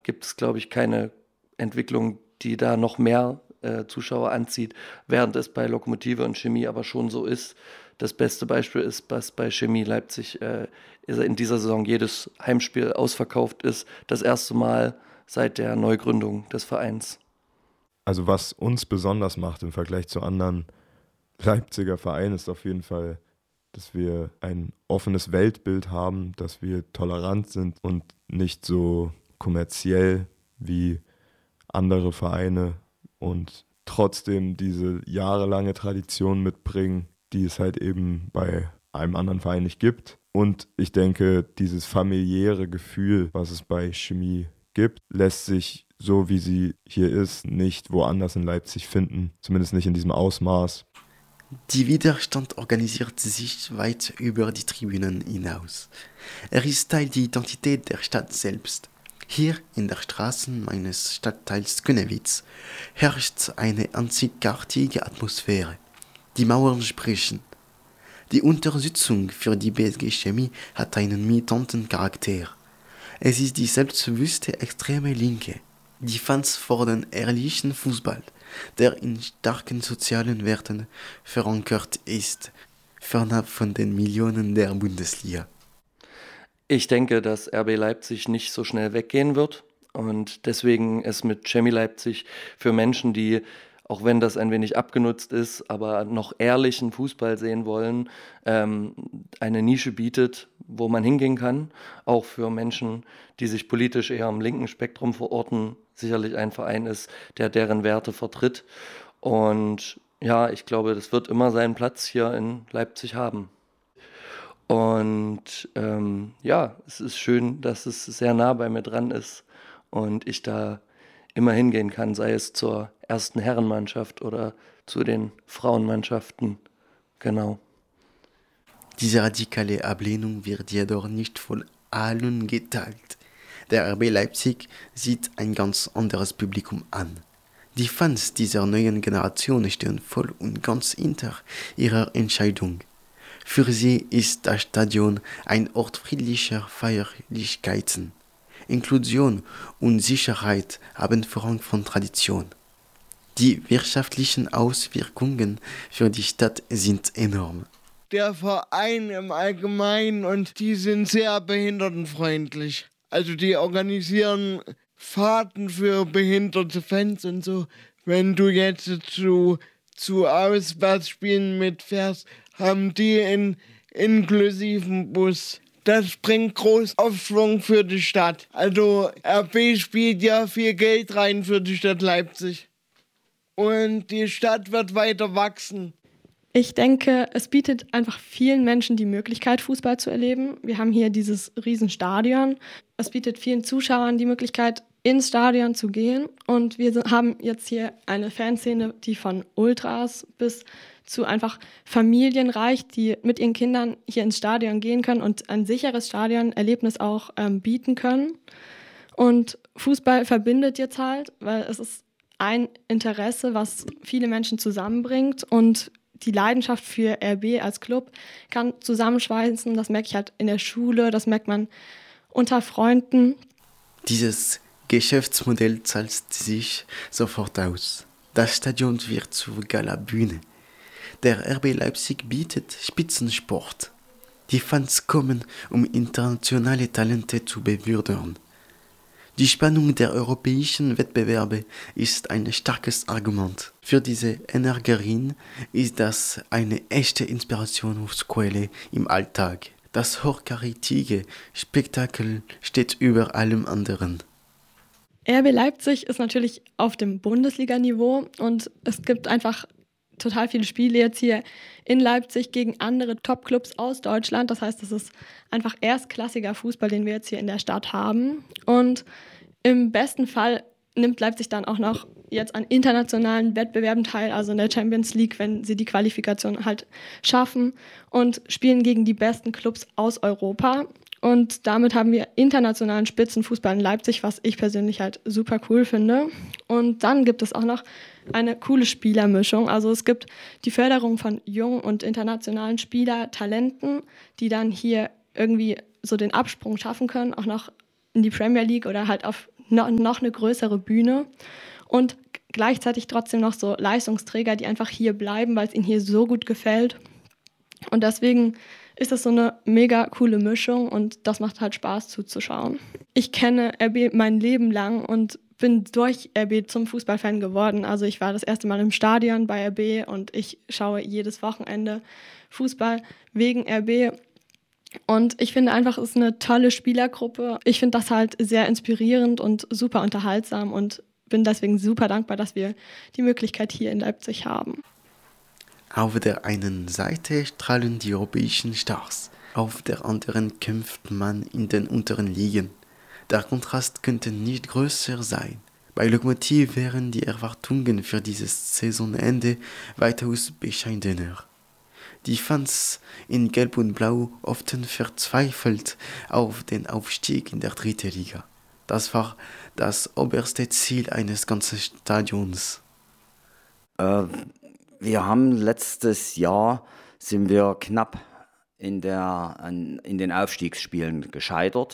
gibt es, glaube ich, keine Entwicklung, die da noch mehr Zuschauer anzieht, während es bei Lokomotive und Chemie aber schon so ist. Das beste Beispiel ist, dass bei Chemie Leipzig in dieser Saison jedes Heimspiel ausverkauft ist. Das erste Mal seit der Neugründung des Vereins. Also was uns besonders macht im Vergleich zu anderen Leipziger Vereinen ist auf jeden Fall, dass wir ein offenes Weltbild haben, dass wir tolerant sind und nicht so kommerziell wie andere Vereine und trotzdem diese jahrelange Tradition mitbringen, die es halt eben bei einem anderen Verein nicht gibt. Und ich denke, dieses familiäre Gefühl, was es bei Chemie gibt, lässt sich, so wie sie hier ist, nicht woanders in Leipzig finden. Zumindest nicht in diesem Ausmaß. Die Widerstand organisiert sich weit über die Tribünen hinaus. Er ist Teil der Identität der Stadt selbst. Hier in der Straße meines Stadtteils Könnewitz herrscht eine einzigartige Atmosphäre. Die Mauern sprechen. Die Unterstützung für die BSG Chemie hat einen militanten Charakter. Es ist die selbstbewusste extreme Linke. Die Fans fordern ehrlichen Fußball, der in starken sozialen Werten verankert ist, fernab von den Millionen der Bundesliga. Ich denke, dass RB Leipzig nicht so schnell weggehen wird und deswegen es mit Chemie Leipzig für Menschen, die, auch wenn das ein wenig abgenutzt ist, aber noch ehrlichen Fußball sehen wollen, eine Nische bietet, wo man hingehen kann. Auch für Menschen, die sich politisch eher am linken Spektrum verorten, sicherlich ein Verein ist, der deren Werte vertritt. Und ja, ich glaube, das wird immer seinen Platz hier in Leipzig haben. Und ja, es ist schön, dass es sehr nah bei mir dran ist und ich da immer hingehen kann, sei es zur ersten Herrenmannschaft oder zu den Frauenmannschaften. Genau. Diese radikale Ablehnung wird jedoch nicht von allen geteilt. Der RB Leipzig sieht ein ganz anderes Publikum an. Die Fans dieser neuen Generation stehen voll und ganz hinter ihrer Entscheidung. Für sie ist das Stadion ein Ort friedlicher Feierlichkeiten. Inklusion und Sicherheit haben Vorrang von Tradition. Die wirtschaftlichen Auswirkungen für die Stadt sind enorm. Der Verein im Allgemeinen und die sind sehr behindertenfreundlich. Also die organisieren Fahrten für behinderte Fans und so. Wenn du jetzt zu Auswärtsspielen mitfährst, haben die einen inklusiven Bus. Das bringt groß Aufschwung für die Stadt. Also RB spielt ja viel Geld rein für die Stadt Leipzig. Und die Stadt wird weiter wachsen. Ich denke, es bietet einfach vielen Menschen die Möglichkeit, Fußball zu erleben. Wir haben hier dieses Riesenstadion. Es bietet vielen Zuschauern die Möglichkeit, ins Stadion zu gehen. Und wir haben jetzt hier eine Fanszene, die von Ultras bis zu einfach Familien reicht, die mit ihren Kindern hier ins Stadion gehen können und ein sicheres Stadionerlebnis auch bieten können. Und Fußball verbindet jetzt halt, weil es ist ein Interesse, was viele Menschen zusammenbringt, und die Leidenschaft für RB als Club kann zusammenschweißen. Das merke ich halt in der Schule, das merkt man unter Freunden. Dieses Geschäftsmodell zahlt sich sofort aus. Das Stadion wird zur Galabühne. Der RB Leipzig bietet Spitzensport. Die Fans kommen, um internationale Talente zu bewundern. Die Spannung der europäischen Wettbewerbe ist ein starkes Argument. Für diese Energerin ist das eine echte Inspirationsquelle im Alltag. Das hochkarätige Spektakel steht über allem anderen. RB Leipzig ist natürlich auf dem Bundesliga-Niveau und es gibt einfach total viele Spiele jetzt hier in Leipzig gegen andere Top-Clubs aus Deutschland. Das heißt, das ist einfach erstklassiger Fußball, den wir jetzt hier in der Stadt haben. Und im besten Fall nimmt Leipzig dann auch noch jetzt an internationalen Wettbewerben teil, also in der Champions League, wenn sie die Qualifikation halt schaffen, und spielen gegen die besten Clubs aus Europa. Und damit haben wir internationalen Spitzenfußball in Leipzig, was ich persönlich halt super cool finde. Und dann gibt es auch noch eine coole Spielermischung. Also es gibt die Förderung von jungen und internationalen Spielertalenten, die dann hier irgendwie so den Absprung schaffen können, auch noch in die Premier League oder halt auf noch eine größere Bühne und gleichzeitig trotzdem noch so Leistungsträger, die einfach hier bleiben, weil es ihnen hier so gut gefällt. Und deswegen ist das so eine mega coole Mischung und das macht halt Spaß zuzuschauen. Ich kenne RB mein Leben lang und bin durch RB zum Fußballfan geworden. Also ich war das erste Mal im Stadion bei RB und ich schaue jedes Wochenende Fußball wegen RB. Und ich finde einfach, es ist eine tolle Spielergruppe. Ich finde das halt sehr inspirierend und super unterhaltsam und bin deswegen super dankbar, dass wir die Möglichkeit hier in Leipzig haben. Auf der einen Seite strahlen die europäischen Stars, auf der anderen kämpft man in den unteren Ligen. Der Kontrast könnte nicht größer sein. Bei Lokomotiv wären die Erwartungen für dieses Saisonende weitaus bescheidener. Die Fans in Gelb und Blau hofften verzweifelt auf den Aufstieg in der 3. Liga. Das war das oberste Ziel eines ganzen Stadions. Wir haben letztes Jahr sind wir knapp in den Aufstiegsspielen gescheitert,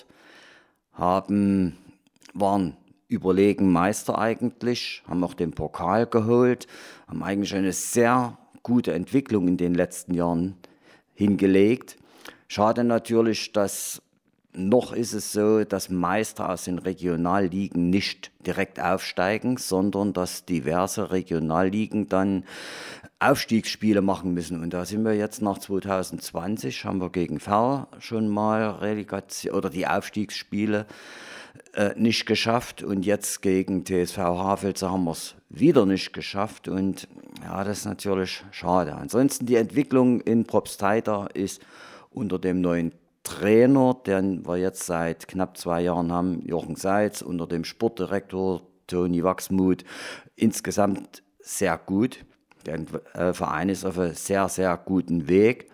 waren überlegen Meister eigentlich, haben auch den Pokal geholt, haben eigentlich eine sehr gute Entwicklung in den letzten Jahren hingelegt. Schade natürlich, dass noch ist es so, dass Meister aus den Regionalligen nicht direkt aufsteigen, sondern dass diverse Regionalligen dann Aufstiegsspiele machen müssen. Und da sind wir jetzt nach 2020, haben wir gegen Ferl schon mal Relegation oder die Aufstiegsspiele nicht geschafft. Und jetzt gegen TSV Havelse haben wir es wieder nicht geschafft. Und ja, das ist natürlich schade. Ansonsten die Entwicklung in Probstheida ist unter dem neuen Trainer, den wir jetzt seit knapp 2 Jahren haben, Jochen Seitz, unter dem Sportdirektor Toni Wachsmuth, insgesamt sehr gut. Der Verein ist auf einem sehr, sehr guten Weg.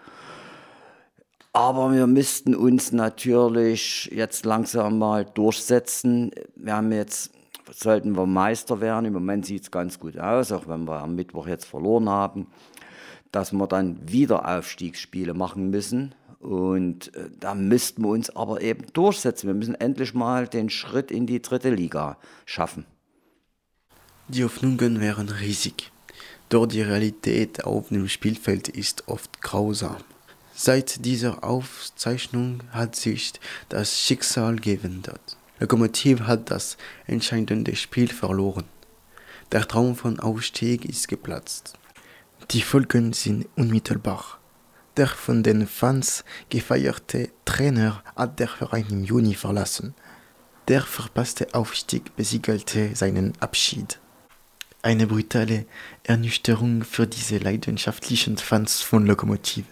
Aber wir müssten uns natürlich jetzt langsam mal durchsetzen. Sollten wir Meister werden, im Moment sieht es ganz gut aus, auch wenn wir am Mittwoch jetzt verloren haben, dass wir dann wieder Aufstiegsspiele machen müssen. Und da müssten wir uns aber eben durchsetzen. Wir müssen endlich mal den Schritt in die 3. Liga schaffen. Die Hoffnungen wären riesig, doch die Realität auf dem Spielfeld ist oft grausam. Seit dieser Aufzeichnung hat sich das Schicksal geändert. Lokomotiv hat das entscheidende Spiel verloren. Der Traum von Aufstieg ist geplatzt. Die Folgen sind unmittelbar. Der von den Fans gefeierte Trainer hat der Verein im Juni verlassen. Der verpasste Aufstieg besiegelte seinen Abschied. Eine brutale Ernüchterung für diese leidenschaftlichen Fans von Lokomotiv.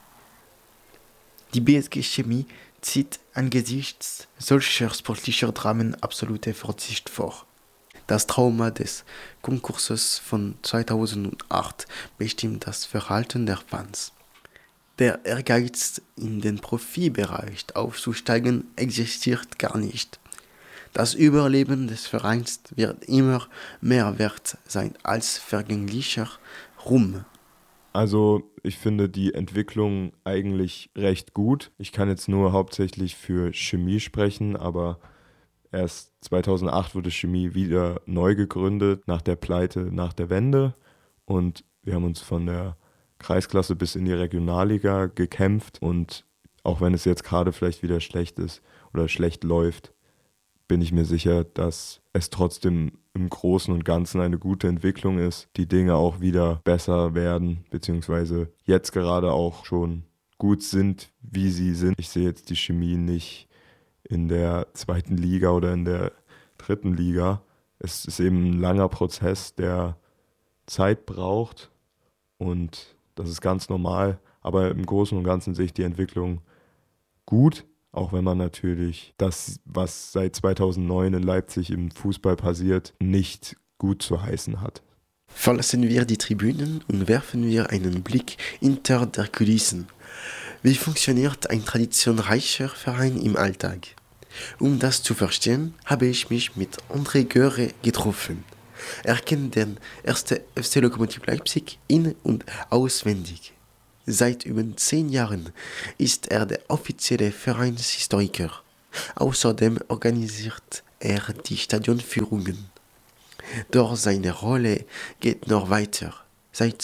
Die BSG Chemie zieht angesichts solcher sportlicher Dramen absolute Vorsicht vor. Das Trauma des Konkurses von 2008 bestimmt das Verhalten der Fans. Der Ehrgeiz, in den Profibereich aufzusteigen, existiert gar nicht. Das Überleben des Vereins wird immer mehr wert sein als vergänglicher Ruhm. Also ich finde die Entwicklung eigentlich recht gut. Ich kann jetzt nur hauptsächlich für Chemie sprechen, aber erst 2008 wurde Chemie wieder neu gegründet, nach der Pleite, nach der Wende. Und wir haben uns von der Kreisklasse bis in die Regionalliga gekämpft. Und auch wenn es jetzt gerade vielleicht wieder schlecht ist oder schlecht läuft, bin ich mir sicher, dass es trotzdem im Großen und Ganzen eine gute Entwicklung ist, die Dinge auch wieder besser werden, beziehungsweise jetzt gerade auch schon gut sind, wie sie sind. Ich sehe jetzt die Chemie nicht in der 2. Liga oder in der 3. Liga. Es ist eben ein langer Prozess, der Zeit braucht und das ist ganz normal. Aber im Großen und Ganzen sehe ich die Entwicklung gut. Auch wenn man natürlich das, was seit 2009 in Leipzig im Fußball passiert, nicht gut zu heißen hat. Verlassen wir die Tribünen und werfen wir einen Blick hinter der Kulissen. Wie funktioniert ein traditionsreicher Verein im Alltag? Um das zu verstehen, habe ich mich mit André Göre getroffen. Er kennt den 1. FC Lokomotiv Leipzig in- und auswendig. Seit über 10 Jahren ist er der offizielle Vereinshistoriker. Außerdem organisiert er die Stadionführungen. Doch seine Rolle geht noch weiter. Seit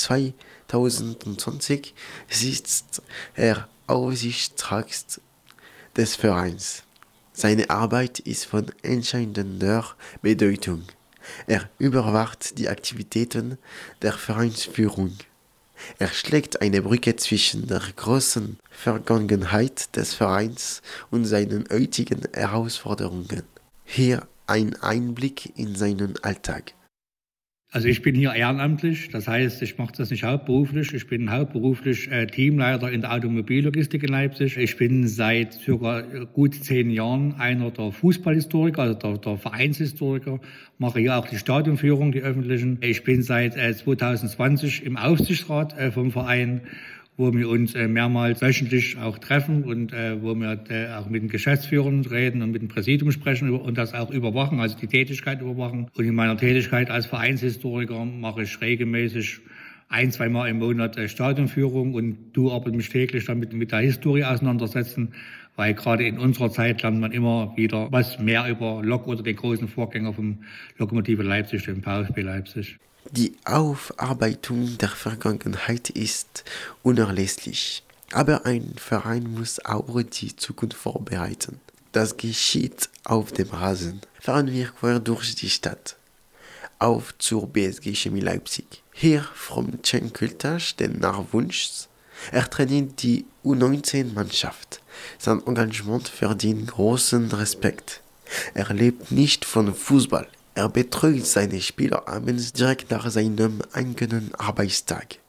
2020 sitzt er Aufsichtsrat des Vereins. Seine Arbeit ist von entscheidender Bedeutung. Er überwacht die Aktivitäten der Vereinsführung. Er schlägt eine Brücke zwischen der großen Vergangenheit des Vereins und seinen heutigen Herausforderungen. Hier ein Einblick in seinen Alltag. Also ich bin hier ehrenamtlich, das heißt, ich mache das nicht hauptberuflich. Ich bin hauptberuflich Teamleiter in der Automobillogistik in Leipzig. Ich bin seit circa gut 10 Jahren einer der Fußballhistoriker, also der Vereinshistoriker, mache hier auch die Stadionführung, die öffentlichen. Ich bin seit 2020 im Aufsichtsrat vom Verein, wo wir uns mehrmals wöchentlich auch treffen und wo wir auch mit den Geschäftsführern reden und mit dem Präsidium sprechen und das auch überwachen, also die Tätigkeit überwachen. Und in meiner Tätigkeit als Vereinshistoriker mache ich regelmäßig 1-2 Mal im Monat Stadionführung und du arbeite mich täglich damit mit der Historie auseinandersetzen, weil gerade in unserer Zeit lernt man immer wieder was mehr über Lok oder den großen Vorgänger vom Lokomotive Leipzig, dem VfB Leipzig. Die Aufarbeitung der Vergangenheit ist unerlässlich, aber ein Verein muss auch die Zukunft vorbereiten. Das geschieht auf dem Rasen. Fahren wir quer durch die Stadt. Auf zur BSG Chemie Leipzig. Hier vom Cenk Kultas, den Nachwunsch. Er trainiert die U19-Mannschaft. Sein Engagement verdient großen Respekt. Er lebt nicht von Fußball. Er betreut seine Spieler abends direkt nach seinem eigenen Arbeitstag.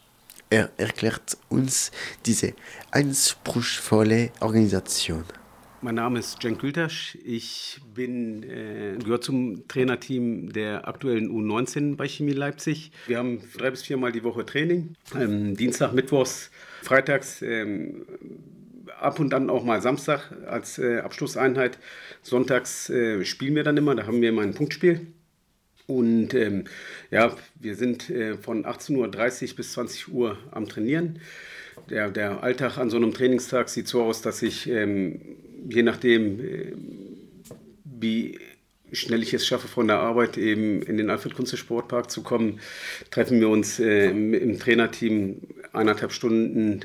Er erklärt uns diese anspruchsvolle Organisation. Mein Name ist Cenk Kultas. Ich gehöre zum Trainerteam der aktuellen U19 bei Chemie Leipzig. Wir haben 3 bis 4 Mal die Woche Training. Dienstag, Mittwochs, Freitags, ab und dann auch mal Samstag als Abschlusseinheit. Sonntags spielen wir dann immer, da haben wir immer ein Punktspiel. Und wir sind von 18:30 Uhr bis 20 Uhr am Trainieren. Der Alltag an so einem Trainingstag sieht so aus, dass ich, je nachdem, wie schnell ich es schaffe, von der Arbeit eben in den Alfred-Kunze-Sportpark zu kommen, treffen wir uns im Trainerteam 1,5 Stunden,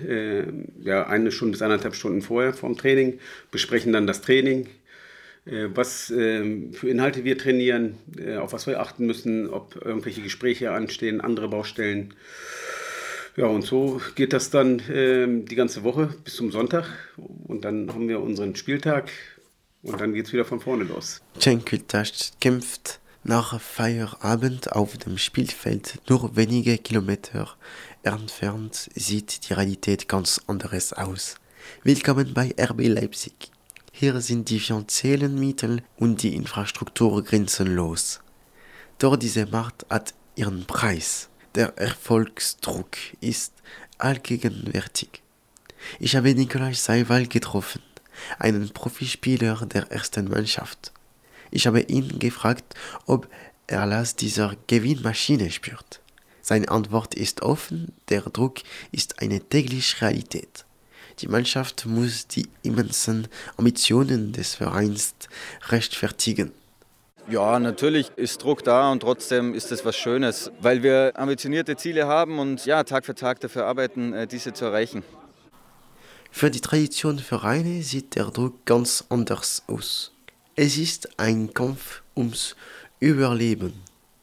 1 Stunde bis 1,5 Stunden vorher vom Training, besprechen dann das Training, was für Inhalte wir trainieren, auf was wir achten müssen, ob irgendwelche Gespräche anstehen, andere Baustellen. Ja, und so geht das dann die ganze Woche bis zum Sonntag und dann haben wir unseren Spieltag. Und dann geht's wieder von vorne los. Cenk Kultas kämpft nach Feierabend auf dem Spielfeld. Nur wenige Kilometer entfernt sieht die Realität ganz anders aus. Willkommen bei RB Leipzig. Hier sind die finanziellen Mittel und die Infrastruktur grenzenlos. Doch diese Macht hat ihren Preis. Der Erfolgsdruck ist allgegenwärtig. Ich habe Nicolas Seiwald getroffen, einen Profispieler der ersten Mannschaft. Ich habe ihn gefragt, ob er Last dieser Gewinnmaschine spürt. Seine Antwort ist offen, der Druck ist eine tägliche Realität. Die Mannschaft muss die immensen Ambitionen des Vereins rechtfertigen. Ja, natürlich ist Druck da und trotzdem ist es was Schönes, weil wir ambitionierte Ziele haben und ja, Tag für Tag dafür arbeiten, diese zu erreichen. Für die Traditionvereine sieht der Druck ganz anders aus. Es ist ein Kampf ums Überleben.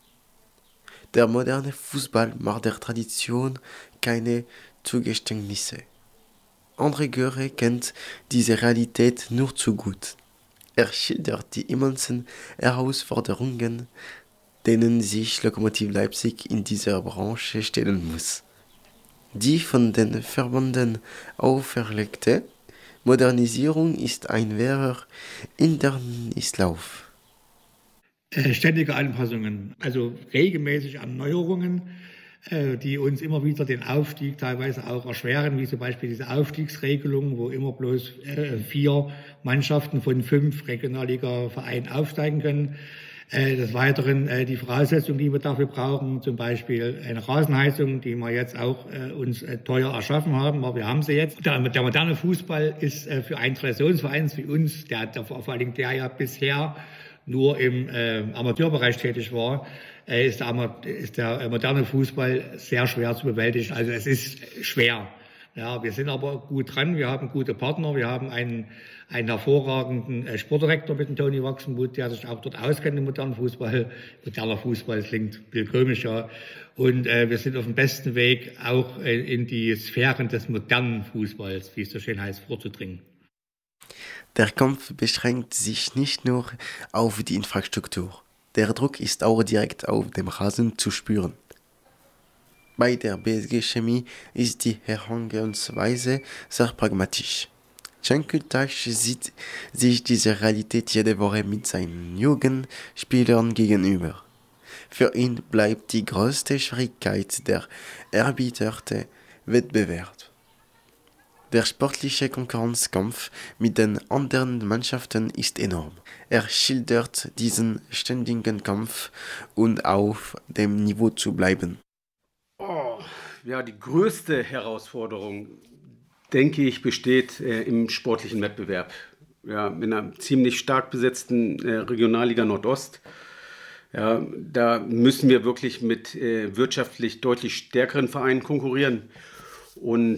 Der moderne Fußball macht der Tradition keine Zugeständnisse. André Göre kennt diese Realität nur zu gut. Er schildert die immensen Herausforderungen, denen sich Lokomotive Leipzig in dieser Branche stellen muss. Die von den Verbänden auferlegte Modernisierung ist ein wahrer Hindernislauf. Ständige Anpassungen, also regelmäßig Erneuerungen, die uns immer wieder den Aufstieg teilweise auch erschweren, wie zum Beispiel diese Aufstiegsregelung, wo immer bloß 4 Mannschaften von 5 Regionalliga-Vereinen aufsteigen können. Des Weiteren die Voraussetzungen, die wir dafür brauchen, zum Beispiel eine Rasenheizung, die wir jetzt auch uns teuer erschaffen haben, aber wir haben sie jetzt. Der moderne Fußball ist für einen Traditionsverein wie uns, vor allem der ja bisher nur im Amateurbereich tätig war, ist der moderne Fußball sehr schwer zu bewältigen. Also es ist schwer. Ja, wir sind aber gut dran, wir haben gute Partner, wir haben einen hervorragenden Sportdirektor mit dem Toni Wachsenmuth, der sich auch dort auskennt im modernen Fußball. Moderner Fußball klingt ein bisschen komisch, ja. Und wir sind auf dem besten Weg, auch in die Sphären des modernen Fußballs, wie es so schön heißt, vorzudringen. Der Kampf beschränkt sich nicht nur auf die Infrastruktur. Der Druck ist auch direkt auf dem Rasen zu spüren. Bei der BSG Chemie ist die Herangehensweise sehr pragmatisch. Cenk Kultaş sieht sich diese Realität jede Woche mit seinen Jugendspielern gegenüber. Für ihn bleibt die größte Schwierigkeit der erbitterte Wettbewerb. Der sportliche Konkurrenzkampf mit den anderen Mannschaften ist enorm. Er schildert diesen ständigen Kampf und auf dem Niveau zu bleiben. Ja, die größte Herausforderung, denke ich, besteht im sportlichen Wettbewerb. Ja, in einer ziemlich stark besetzten Regionalliga Nordost. Ja, da müssen wir wirklich mit wirtschaftlich deutlich stärkeren Vereinen konkurrieren. Und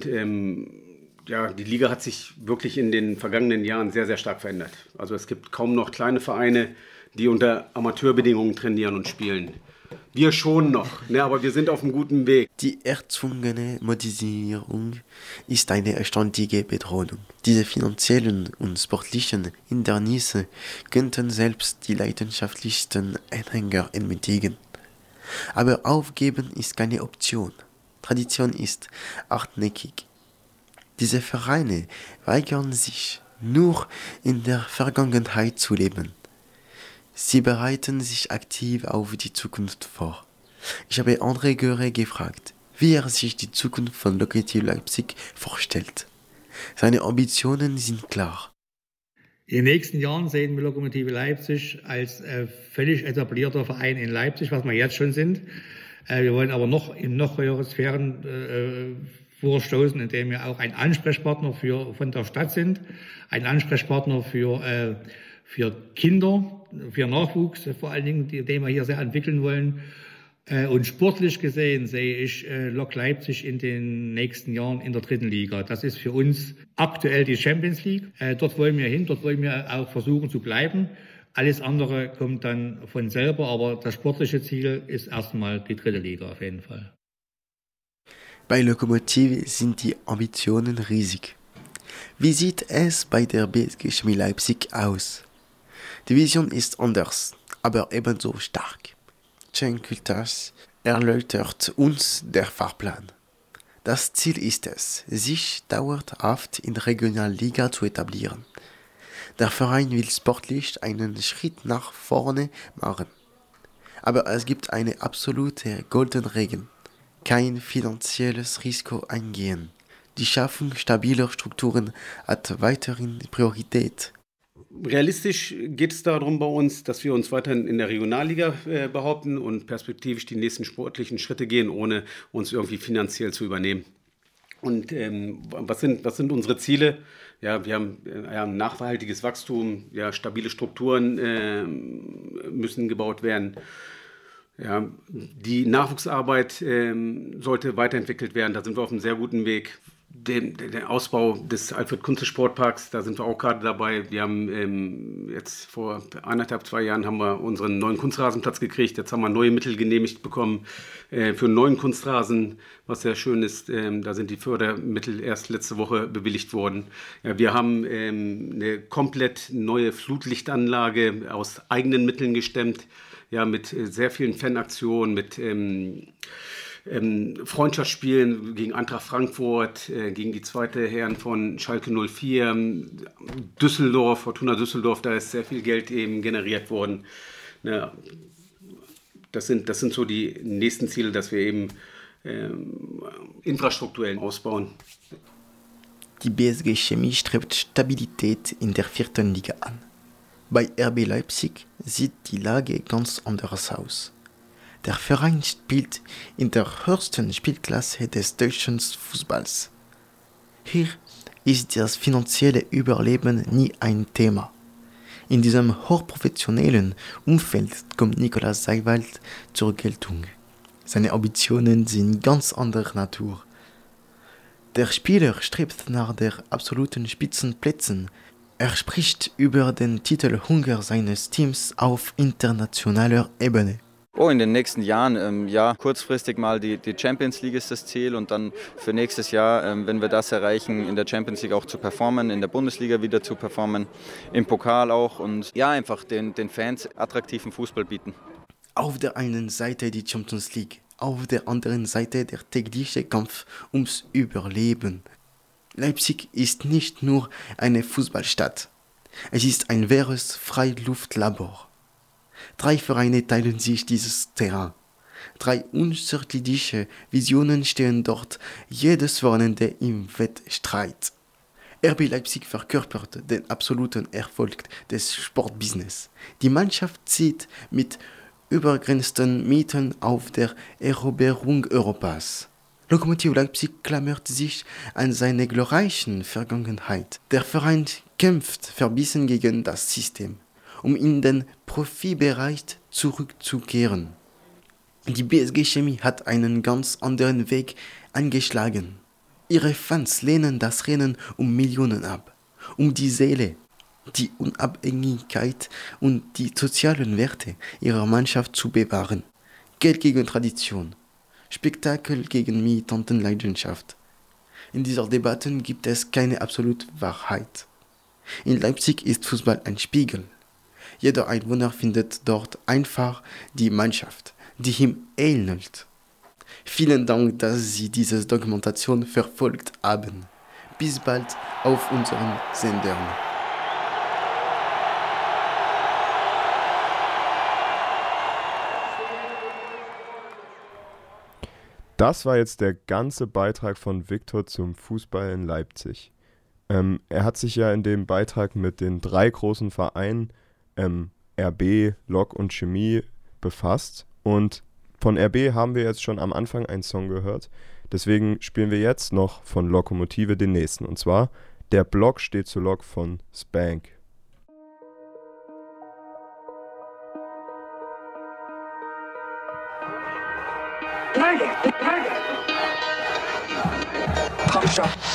die Liga hat sich wirklich in den vergangenen Jahren sehr, sehr stark verändert. Also es gibt kaum noch kleine Vereine, die unter Amateurbedingungen trainieren und spielen. Wir schon noch, aber wir sind auf einem guten Weg. Die erzwungene Modernisierung ist eine erstaunliche Bedrohung. Diese finanziellen und sportlichen Hindernisse könnten selbst die leidenschaftlichsten Anhänger entmutigen. Aber aufgeben ist keine Option. Tradition ist hartnäckig. Diese Vereine weigern sich, nur in der Vergangenheit zu leben. Sie bereiten sich aktiv auf die Zukunft vor. Ich habe André Göre gefragt, wie er sich die Zukunft von Lokomotive Leipzig vorstellt. Seine Ambitionen sind klar. In den nächsten Jahren sehen wir Lokomotive Leipzig als völlig etablierter Verein in Leipzig, was wir jetzt schon sind. Wir wollen aber noch in noch höhere Sphären vorstoßen, indem wir auch ein Ansprechpartner von der Stadt sind, ein Ansprechpartner für Kinder, für Nachwuchs, vor allen Dingen, den wir hier sehr entwickeln wollen. Und sportlich gesehen sehe ich Lok Leipzig in den nächsten Jahren in der 3. Liga. Das ist für uns aktuell die Champions League. Dort wollen wir hin, dort wollen wir auch versuchen zu bleiben. Alles andere kommt dann von selber, aber das sportliche Ziel ist erstmal die 3. Liga auf jeden Fall. Bei Lokomotive sind die Ambitionen riesig. Wie sieht es bei der BSG Chemie Leipzig aus? Die Vision ist anders, aber ebenso stark. Cenk Kultaş erläutert uns der Fahrplan. Das Ziel ist es, sich dauerhaft in der Regionalliga zu etablieren. Der Verein will sportlich einen Schritt nach vorne machen. Aber es gibt eine absolute goldene Regel. Kein finanzielles Risiko eingehen. Die Schaffung stabiler Strukturen hat weiterhin Priorität. Realistisch geht es darum bei uns, dass wir uns weiterhin in der Regionalliga behaupten und perspektivisch die nächsten sportlichen Schritte gehen, ohne uns irgendwie finanziell zu übernehmen. Und was sind unsere Ziele? Ja, wir haben ein nachhaltiges Wachstum, stabile Strukturen müssen gebaut werden. Ja, die Nachwuchsarbeit sollte weiterentwickelt werden, da sind wir auf einem sehr guten Weg. Der Ausbau des Alfred-Kunze-Sportparks, da sind wir auch gerade dabei. Wir haben jetzt vor 1,5-2 Jahren haben wir unseren neuen Kunstrasenplatz gekriegt. Jetzt haben wir neue Mittel genehmigt bekommen für einen neuen Kunstrasen, was sehr schön ist. Da sind die Fördermittel erst letzte Woche bewilligt worden. Ja, wir haben eine komplett neue Flutlichtanlage aus eigenen Mitteln gestemmt, mit sehr vielen Fanaktionen, mit Freundschaftsspielen gegen Eintracht Frankfurt, gegen die zweite Herren von Schalke 04, Düsseldorf, Fortuna Düsseldorf, da ist sehr viel Geld eben generiert worden. Ja, das sind so die nächsten Ziele, dass wir eben infrastrukturell ausbauen. Die BSG Chemie strebt Stabilität in der 4. Liga an. Bei RB Leipzig sieht die Lage ganz anders aus. Der Verein spielt in der höchsten Spielklasse des deutschen Fußballs. Hier ist das finanzielle Überleben nie ein Thema. In diesem hochprofessionellen Umfeld kommt Nikolaus Seiwald zur Geltung. Seine Ambitionen sind ganz anderer Natur. Der Spieler strebt nach der absoluten Spitzenplätzen. Er spricht über den Titelhunger seines Teams auf internationaler Ebene. In den nächsten Jahren, kurzfristig mal die Champions League ist das Ziel und dann für nächstes Jahr, wenn wir das erreichen, in der Champions League auch zu performen, in der Bundesliga wieder zu performen, im Pokal auch und einfach den Fans attraktiven Fußball bieten. Auf der einen Seite die Champions League, auf der anderen Seite der tägliche Kampf ums Überleben. Leipzig ist nicht nur eine Fußballstadt, es ist ein wahres Freiluftlabor. 3 Vereine teilen sich dieses Terrain. 3 unterschiedliche Visionen stehen dort, jedes Wochenende im Wettstreit. RB Leipzig verkörpert den absoluten Erfolg des Sportbusiness. Die Mannschaft zieht mit übergrenzten Mitteln auf der Eroberung Europas. Lokomotive Leipzig klammert sich an seine glorreichen Vergangenheit. Der Verein kämpft verbissen gegen das System, um in den Profibereich zurückzukehren. Die BSG Chemie hat einen ganz anderen Weg eingeschlagen. Ihre Fans lehnen das Rennen um Millionen ab, um die Seele, die Unabhängigkeit und die sozialen Werte ihrer Mannschaft zu bewahren. Geld gegen Tradition, Spektakel gegen Militantenleidenschaft. In dieser Debatte gibt es keine absolute Wahrheit. In Leipzig ist Fußball ein Spiegel. Jeder Einwohner findet dort einfach die Mannschaft, die ihm ähnelt. Vielen Dank, dass Sie diese Dokumentation verfolgt haben. Bis bald auf unseren Sendern. Das war jetzt der ganze Beitrag von Viktor zum Fußball in Leipzig. Er hat sich ja in dem Beitrag mit den 3 großen Vereinen RB, Lok und Chemie befasst. Und von RB haben wir jetzt schon am Anfang einen Song gehört. Deswegen spielen wir jetzt noch von Lokomotive den nächsten. Und zwar Der Block steht zu Lok von Spank.